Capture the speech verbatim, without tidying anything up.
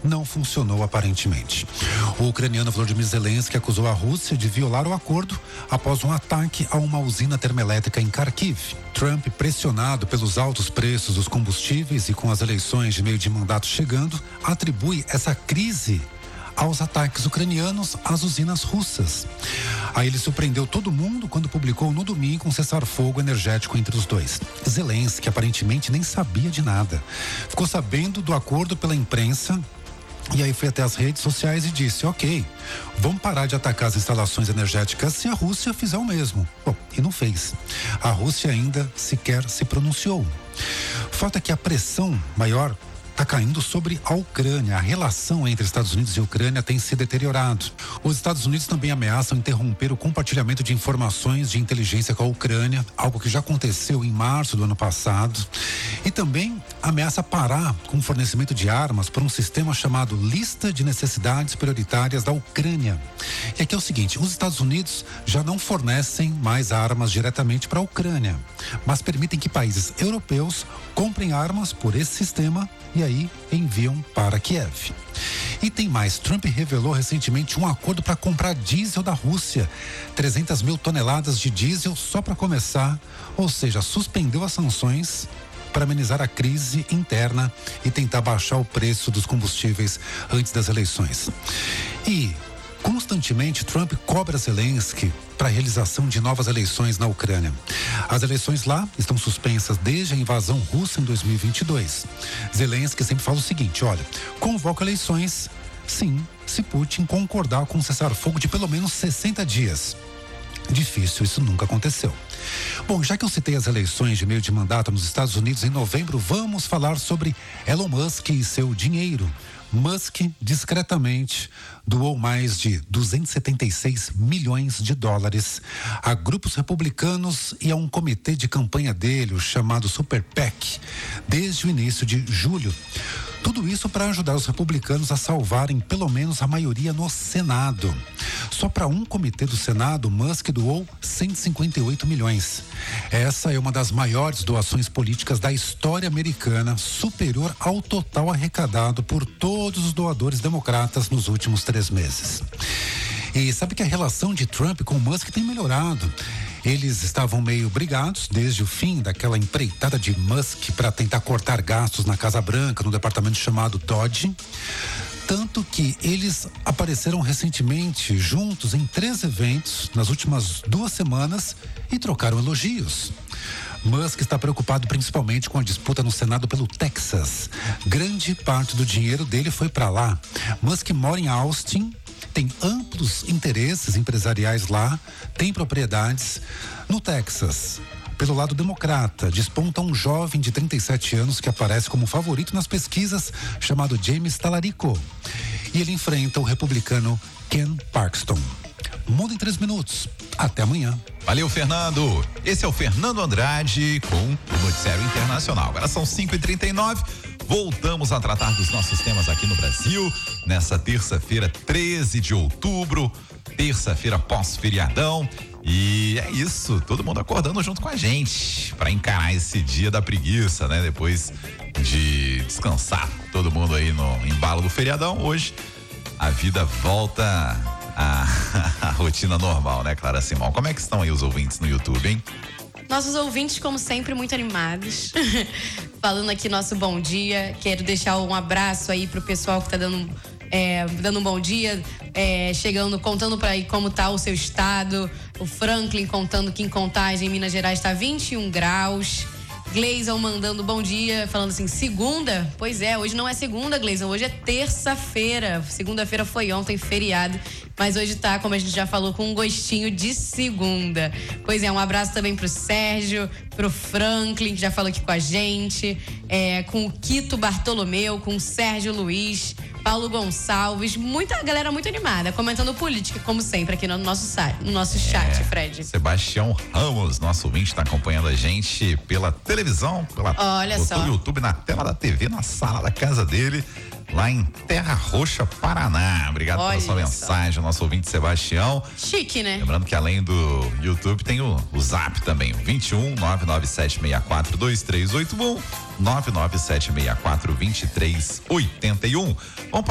não funcionou aparentemente. O ucraniano Volodymyr Zelensky acusou a Rússia de violar o acordo após um ataque a uma usina termoelétrica em Kharkiv. Trump, pressionado pelos altos preços dos combustíveis e com as eleições de meio de mandato chegando, atribui essa crise aos ataques ucranianos às usinas russas. Aí ele surpreendeu todo mundo quando publicou no domingo um cessar-fogo energético entre os dois. Zelensky aparentemente nem sabia de nada. Ficou sabendo do acordo pela imprensa e aí foi até as redes sociais e disse: ok, vamos parar de atacar as instalações energéticas se a Rússia fizer o mesmo. Bom, e não fez. A Rússia ainda sequer se pronunciou. O fato é que a pressão maior está caindo sobre a Ucrânia. A relação entre Estados Unidos e Ucrânia tem se deteriorado. Os Estados Unidos também ameaçam interromper o compartilhamento de informações de inteligência com a Ucrânia, algo que já aconteceu em março do ano passado. E também ameaça parar com o fornecimento de armas por um sistema chamado Lista de Necessidades Prioritárias da Ucrânia. E aqui é o seguinte: os Estados Unidos já não fornecem mais armas diretamente para a Ucrânia, mas permitem que países europeus comprem armas por esse sistema e aí enviam para Kiev. E tem mais, Trump revelou recentemente um acordo para comprar diesel da Rússia, trezentas mil toneladas de diesel só para começar, ou seja, suspendeu as sanções para amenizar a crise interna e tentar baixar o preço dos combustíveis antes das eleições. E constantemente Trump cobra Zelensky para a realização de novas eleições na Ucrânia. As eleições lá estão suspensas desde a invasão russa em dois mil e vinte e dois. Zelensky sempre fala o seguinte: olha, convoca eleições, sim, se Putin concordar com um cessar-fogo de pelo menos sessenta dias. Difícil, isso nunca aconteceu. Bom, já que eu citei as eleições de meio de mandato nos Estados Unidos em novembro, vamos falar sobre Elon Musk e seu dinheiro. Musk discretamente doou mais de duzentos e setenta e seis milhões de dólares a grupos republicanos e a um comitê de campanha dele, o chamado Super PAC, desde o início de julho. Tudo isso para ajudar os republicanos a salvarem pelo menos a maioria no Senado. Só para um comitê do Senado, Musk doou cento e cinquenta e oito milhões. Essa é uma das maiores doações políticas da história americana, superior ao total arrecadado por todos os doadores democratas nos últimos três meses. E sabe que a relação de Trump com Musk tem melhorado. Eles estavam meio brigados desde o fim daquela empreitada de Musk para tentar cortar gastos na Casa Branca, no departamento chamado Dodge. Tanto que eles apareceram recentemente juntos em três eventos nas últimas duas semanas e trocaram elogios. Musk está preocupado principalmente com a disputa no Senado pelo Texas. Grande parte do dinheiro dele foi para lá. Musk mora em Austin, tem amplos interesses empresariais lá, tem propriedades no Texas. Pelo lado democrata, desponta um jovem de trinta e sete anos que aparece como favorito nas pesquisas, chamado James Talarico. E ele enfrenta o republicano Ken Paxton. Mundo em três minutos. Até amanhã. Valeu, Fernando. Esse é o Fernando Andrade com o Noticiário Internacional. Agora são cinco e trinta e nove. Voltamos a tratar dos nossos temas aqui no Brasil, nessa terça-feira, treze de outubro, terça-feira pós-feriadão. E é isso, todo mundo acordando junto com a gente para encarar esse dia da preguiça, né? Depois de descansar todo mundo aí no embalo do feriadão, hoje a vida volta à, à rotina normal, né, Clara Simão? Como é que estão aí os ouvintes no YouTube, hein? Nossos ouvintes, como sempre, muito animados. Falando aqui nosso bom dia. Quero deixar um abraço aí pro pessoal que tá dando, é, dando um bom dia, é, chegando, contando para aí como tá o seu estado. O Franklin contando que em Contagem, em Minas Gerais, tá vinte e um graus. Gleison mandando bom dia, falando assim, segunda? Pois é, hoje não é segunda, Gleison, hoje é terça-feira. Segunda-feira foi ontem, feriado. Mas hoje tá, como a gente já falou, com um gostinho de segunda. Pois é, um abraço também pro Sérgio, pro Franklin, que já falou aqui com a gente, é, com o Quito Bartolomeu, com o Sérgio Luiz, Paulo Gonçalves, muita galera muito animada, comentando política, como sempre, aqui no nosso, site, no nosso chat, é, Fred. Sebastião Ramos, nosso ouvinte, está acompanhando a gente pela televisão, pela, Olha só. pelo YouTube, na tela da T V, na sala da casa dele, lá em Terra Roxa, Paraná. Obrigado Olha pela sua mensagem, nosso ouvinte Sebastião. Chique, né? Lembrando que além do YouTube tem o, o Zap também, o vinte e um, nove nove sete seis quatro, dois três oito um, nove nove sete seis quatro, dois três oito um. Vamos